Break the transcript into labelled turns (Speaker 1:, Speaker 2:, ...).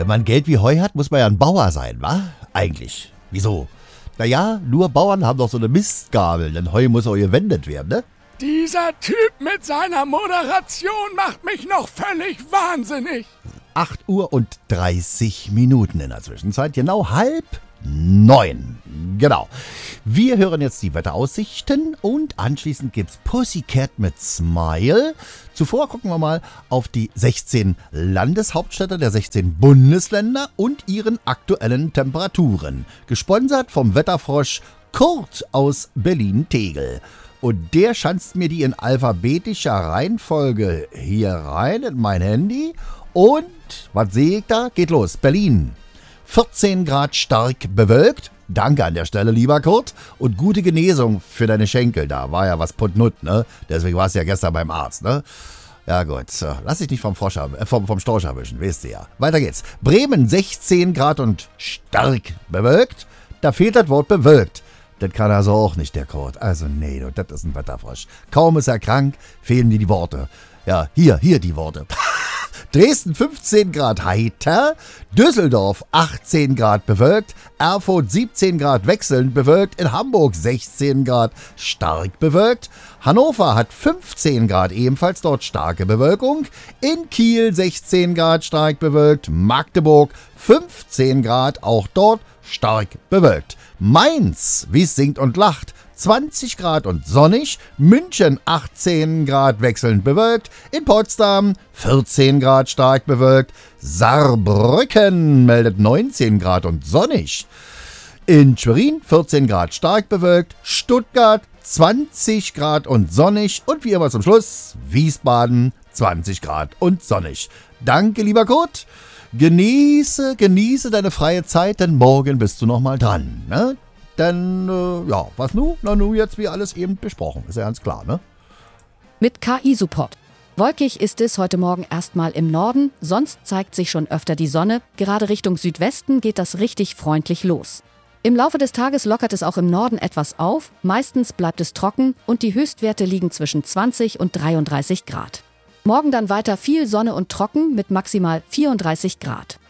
Speaker 1: Wenn man Geld wie Heu hat, muss man ja ein Bauer sein, wa? Eigentlich. Wieso? Naja, nur Bauern haben doch so eine Mistgabel, denn Heu muss auch gewendet werden, ne?
Speaker 2: Dieser Typ mit seiner Moderation macht mich noch völlig wahnsinnig.
Speaker 1: 8:30 in der Zwischenzeit, genau 8:30. Genau. Wir hören jetzt die Wetteraussichten und anschließend gibt's Pussycat mit Smile. Zuvor gucken wir mal auf die 16 Landeshauptstädte der 16 Bundesländer und ihren aktuellen Temperaturen. Gesponsert vom Wetterfrosch Kurt aus Berlin-Tegel. Und der schanzt mir die in alphabetischer Reihenfolge hier rein in mein Handy. Und, was sehe ich da? Geht los. Berlin. 14 Grad stark bewölkt. Danke an der Stelle, lieber Kurt. Und gute Genesung für deine Schenkel. Da war ja was puttnut, ne? Deswegen warst du ja gestern beim Arzt, ne? Ja gut, so, lass dich nicht vom Storch erwischen, weißt du ja. Weiter geht's. Bremen 16 Grad und stark bewölkt. Da fehlt das Wort bewölkt. Das kann also auch nicht, der Kurt. Also nee, das ist ein Wetterfrosch. Kaum ist er krank, fehlen dir die Worte. Ja, hier die Worte. Dresden 15 Grad heiter, Düsseldorf 18 Grad bewölkt, Erfurt 17 Grad wechselnd bewölkt, in Hamburg 16 Grad stark bewölkt, Hannover hat 15 Grad ebenfalls dort starke Bewölkung, in Kiel 16 Grad stark bewölkt, Magdeburg 15 Grad auch dort stark bewölkt. Mainz, wie es singt und lacht, 20 Grad und sonnig, München 18 Grad wechselnd bewölkt, in Potsdam 14 Grad stark bewölkt, Saarbrücken meldet 19 Grad und sonnig, in Schwerin 14 Grad stark bewölkt, Stuttgart 20 Grad und sonnig und wie immer zum Schluss Wiesbaden 20 Grad und sonnig. Danke, lieber Kurt. Genieße deine freie Zeit, denn morgen bist du nochmal dran, ne? Denn, ja, was nu? Na nu, jetzt wie alles eben besprochen. Ist ja ganz klar, ne?
Speaker 3: Mit KI-Support. Wolkig ist es heute Morgen erstmal im Norden, sonst zeigt sich schon öfter die Sonne. Gerade Richtung Südwesten geht das richtig freundlich los. Im Laufe des Tages lockert es auch im Norden etwas auf, meistens bleibt es trocken und die Höchstwerte liegen zwischen 20 und 33 Grad. Morgen dann weiter viel Sonne und trocken mit maximal 34 Grad.